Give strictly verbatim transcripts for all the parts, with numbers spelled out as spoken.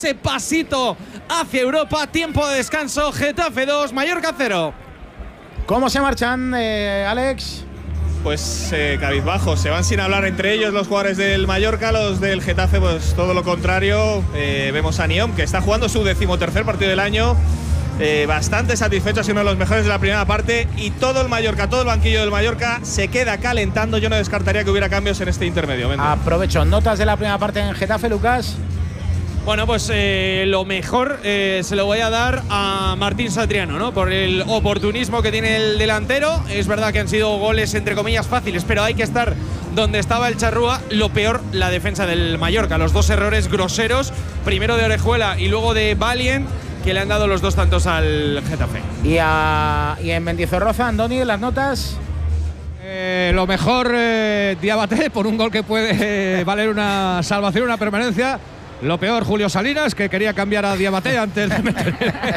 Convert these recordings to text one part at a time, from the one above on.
ese pasito hacia Europa. Tiempo de descanso. Getafe dos, Mallorca cero. ¿Cómo se marchan, eh, Alex? Pues eh, cabizbajos, se van sin hablar entre ellos los jugadores del Mallorca, los del Getafe pues todo lo contrario. Eh, vemos a Niom, que está jugando su decimotercer partido del año, eh, bastante satisfecho, ha sido uno de los mejores de la primera parte, y todo el Mallorca, todo el banquillo del Mallorca se queda calentando. Yo no descartaría que hubiera cambios en este intermedio. Vente. Aprovecho, notas de la primera parte en Getafe, Lucas. Bueno, pues eh, lo mejor eh, se lo voy a dar a Martín Satriano, ¿no? Por el oportunismo que tiene el delantero. Es verdad que han sido goles entre comillas fáciles, pero hay que estar donde estaba el Charrúa. Lo peor, la defensa del Mallorca. Los dos errores groseros, primero de Orejuela y luego de Valiant, que le han dado los dos tantos al Getafe. Y, a, y en Mendizorroza, Andoni, las notas. Eh, lo mejor, eh, Diabaté, por un gol que puede eh, valer una salvación, una permanencia. Lo peor, Julio Salinas, que quería cambiar a Diabaté antes de meter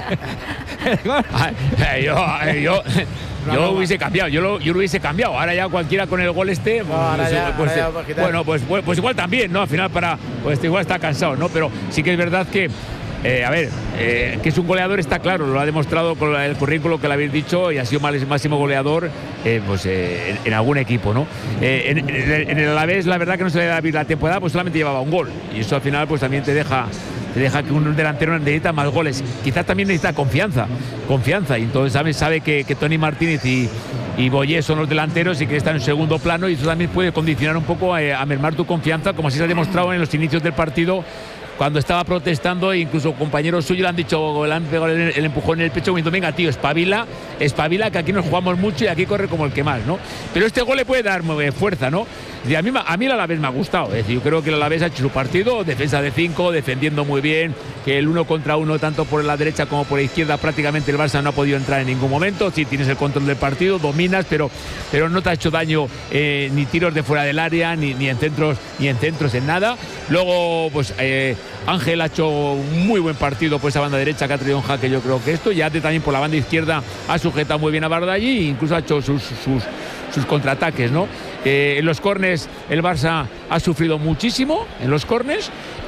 el gol. Eh, yo, eh, yo, yo lo hubiese cambiado, yo lo, yo lo hubiese cambiado. Ahora ya cualquiera con el gol este, pues, ahora ya, pues, ahora ya, bueno, pues, pues, pues igual también, ¿no? Al final para, pues igual está cansado, ¿no? Pero sí que es verdad que Eh, a ver, eh, que es un goleador está claro, lo ha demostrado con el currículo que le habéis dicho, y ha sido máximo goleador eh, pues, eh, en, en algún equipo, ¿no? Eh, en, en, en el Alavés, la verdad que no se le da la temporada, pues solamente llevaba un gol, y eso al final pues también te deja, te deja que un delantero necesita más goles. Quizás también necesita confianza, confianza, y entonces sabe, sabe que, que Tony Martínez y, y Boyé son los delanteros y que están en segundo plano, y eso también puede condicionar un poco a, a mermar tu confianza, como así se ha demostrado en los inicios del partido, cuando estaba protestando, e incluso compañeros suyos le han dicho, le han pegado el, el empujón en el pecho, diciendo, venga tío, espabila, espabila, que aquí nos jugamos mucho y aquí corre como el que más, ¿no? Pero este gol le puede dar fuerza, ¿no? Y a mí, a mí el Alavés me ha gustado, es decir, yo creo que el Alavés ha hecho su partido, defensa de cinco, defendiendo muy bien, que el uno contra uno, tanto por la derecha como por la izquierda, prácticamente el Barça no ha podido entrar en ningún momento. Sí, tienes el control del partido, dominas, pero, pero no te ha hecho daño eh, ni tiros de fuera del área, ni, ni en centros, ni en centros, en nada. Luego, pues eh, Ángel ha hecho un muy buen partido por esa banda derecha, que ha traído un jaque, yo creo que esto, y Ate también por la banda izquierda ha sujetado muy bien a Bardallí, e incluso ha hecho sus, sus, sus contraataques, ¿no? Eh, en los córners el Barça ha sufrido muchísimo en los córners,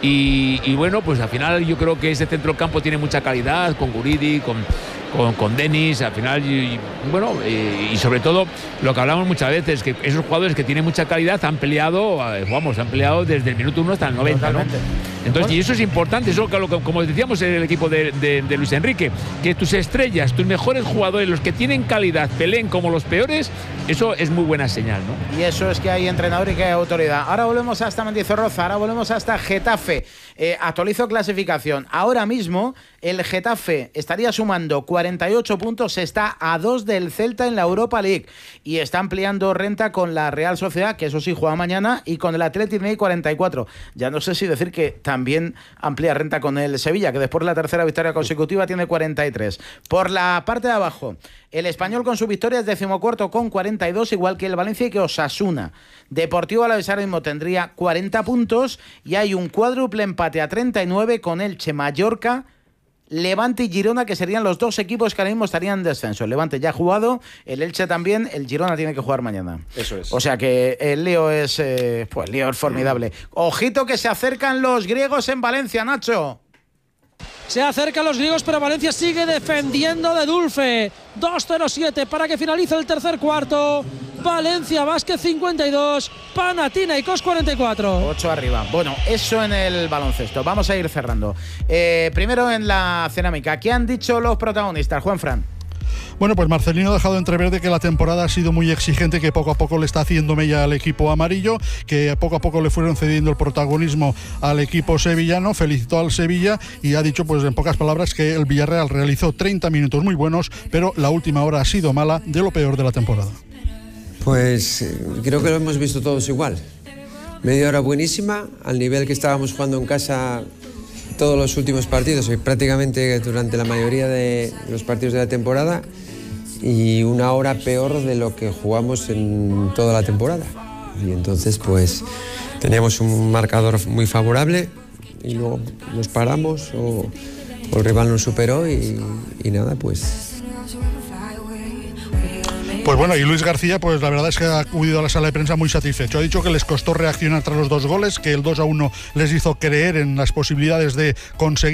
y, y bueno, pues al final yo creo que ese centro del campo tiene mucha calidad, con Guridi, con, con, con Denis, al final, y, y bueno, eh, y sobre todo lo que hablamos muchas veces, que esos jugadores que tienen mucha calidad han peleado, vamos, han peleado desde el minuto uno hasta el noventa, ¿no? Entonces, y eso es importante, eso que, como decíamos en el equipo de, de, de Luis Enrique, que tus estrellas, tus mejores jugadores, los que tienen calidad, peleen como los peores, eso es muy buena señal, ¿no? Y eso es que hay entrenador y que hay autoridad. Ahora volvemos hasta Mendizorroza, ahora volvemos hasta Getafe. Eh, actualizo clasificación. Ahora mismo el Getafe estaría sumando cuarenta y ocho puntos, está a dos del Celta en la Europa League, y está ampliando renta con la Real Sociedad, que eso sí juega mañana, y con el Athletic Madrid cuarenta y cuatro. Ya no sé si decir que también amplía renta con el Sevilla, que después de la tercera victoria consecutiva tiene cuarenta y tres. Por la parte de abajo, el Español con su victoria es decimocuarto con cuarenta y dos, igual que el Valencia y que Osasuna. Deportivo Alavés ahora mismo tendría cuarenta puntos, y hay un cuádruple empate a treinta y nueve con Elche, Mallorca, Levante y Girona, que serían los dos equipos que ahora mismo estarían en descenso. El Levante ya ha jugado, el Elche también, el Girona tiene que jugar mañana. Eso es. O sea que el lío es, eh, pues el lío es formidable. Ojito que se acercan los griegos en Valencia, Nacho. Se acercan los griegos, pero Valencia sigue defendiendo de Dulce. dos cero siete para que finalice el tercer cuarto. Valencia Vázquez cincuenta y dos, Panathinaikos cuarenta y cuatro. ocho arriba. Bueno, eso en el baloncesto. Vamos a ir cerrando. Eh, primero en la cerámica. ¿Qué han dicho los protagonistas, Juanfran? Bueno, pues Marcelino ha dejado entrever de que la temporada ha sido muy exigente, que poco a poco le está haciendo mella al equipo amarillo, que poco a poco le fueron cediendo el protagonismo al equipo sevillano. Felicitó al Sevilla y ha dicho, pues en pocas palabras, que el Villarreal realizó treinta minutos muy buenos, pero la última hora ha sido mala, de lo peor de la temporada. Pues creo que lo hemos visto todos igual. Media hora buenísima, al nivel que estábamos jugando en casa todos los últimos partidos y prácticamente durante la mayoría de los partidos de la temporada, y una hora peor de lo que jugamos en toda la temporada. Y entonces pues teníamos un marcador muy favorable y luego nos paramos o, o el rival nos superó y, y nada, pues... Pues bueno, y Luis García, pues la verdad es que ha acudido a la sala de prensa muy satisfecho. Ha dicho que les costó reaccionar tras los dos goles, que el dos a uno les hizo creer en las posibilidades de conseguir